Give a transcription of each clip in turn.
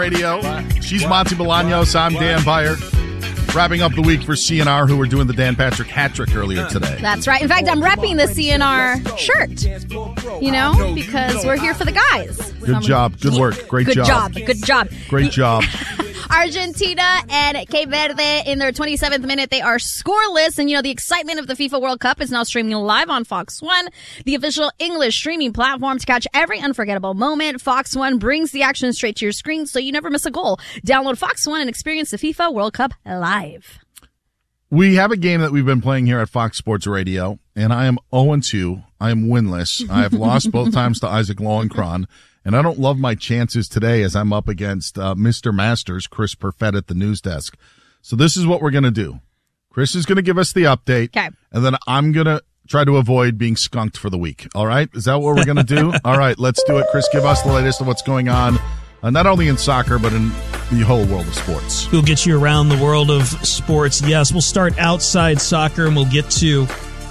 Radio. She's Monty Bolaños. I'm Dan Beyer. Wrapping up the week for CNR, who were doing the Dan Patrick hat trick earlier today. That's right. In fact, I'm repping the CNR shirt, because we're here for the guys. Good job. Good work. Great job. Good job. Great job. Argentina and Cape Verde in their 27th minute. They are scoreless. And, the excitement of the FIFA World Cup is now streaming live on Fox One, the official English streaming platform to catch every unforgettable moment. Fox One brings the action straight to your screen so you never miss a goal. Download Fox One and experience the FIFA World Cup live. We have a game that we've been playing here at Fox Sports Radio, and I am 0-2. I am winless. I have lost both times to Isaac Lowenkron. And I don't love my chances today as I'm up against Mr. Masters, Chris Perfett at the news desk. So this is what we're going to do. Chris is going to give us the update. Okay. And then I'm going to try to avoid being skunked for the week. All right? Is that what we're going to do? All right, let's do it. Chris, give us the latest of what's going on, not only in soccer, but in the whole world of sports. We'll get you around the world of sports. Yes, we'll start outside soccer, and we'll get to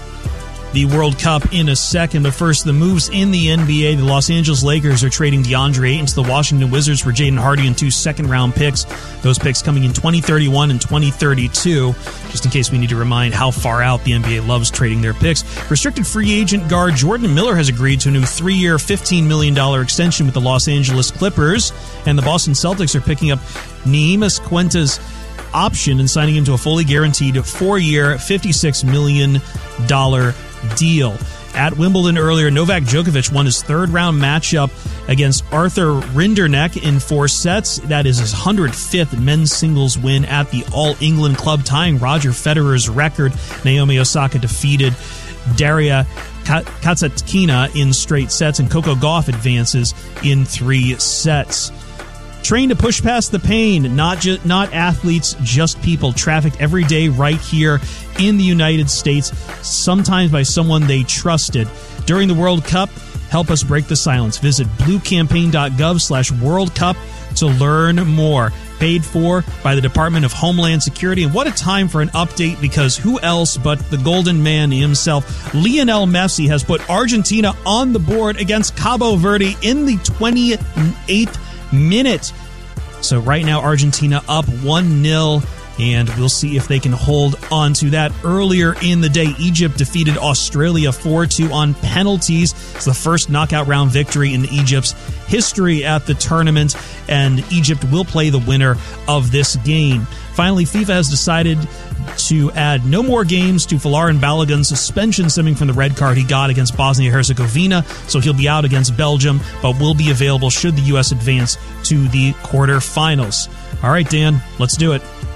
the World Cup in a second. But first, the moves in the NBA. The Los Angeles Lakers are trading DeAndre Ayton to the Washington Wizards for Jaden Hardy and 2 second-round picks. Those picks coming in 2031 and 2032, just in case we need to remind how far out the NBA loves trading their picks. Restricted free agent guard Jordan Miller has agreed to a new 3-year, $15 million extension with the Los Angeles Clippers, and the Boston Celtics are picking up Neemias Queta's option and signing him to a fully guaranteed 4-year, $56 million deal. At Wimbledon earlier, Novak Djokovic won his third-round matchup against Arthur Rinderknecht in 4 sets. That is his 105th men's singles win at the All-England Club, tying Roger Federer's record. Naomi Osaka defeated Daria Kasatkina in straight sets, and Coco Gauff advances in 3 sets. Train to push past the pain, not athletes, just people, trafficked every day right here in the United States, sometimes by someone they trusted. During the World Cup, help us break the silence. Visit bluecampaign.gov/World Cup to learn more. Paid for by the Department of Homeland Security. And what a time for an update, because who else but the golden man himself, Lionel Messi, has put Argentina on the board against Cabo Verde in the 28th minute. So right now, Argentina up 1-0, and we'll see if they can hold on to that. Earlier in the day, Egypt defeated Australia 4-2 on penalties. It's the first knockout round victory in Egypt's history at the tournament, and Egypt will play the winner of this game. Finally, FIFA has decided to add no more games to Folarin Balogun's suspension stemming from the red card he got against Bosnia-Herzegovina, so he'll be out against Belgium, but will be available should the U.S. advance to the quarterfinals. All right, Dan, let's do it.